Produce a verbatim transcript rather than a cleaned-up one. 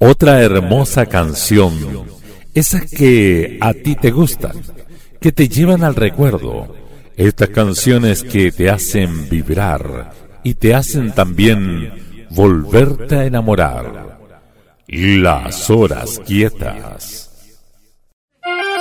Otra hermosa canción, esas que a ti te gustan, que te llevan al recuerdo, estas canciones que te hacen vibrar y te hacen también volverte a enamorar. Las horas quietas.